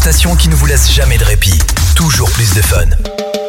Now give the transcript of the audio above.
station qui ne vous laisse jamais de répit. Toujours plus de fun.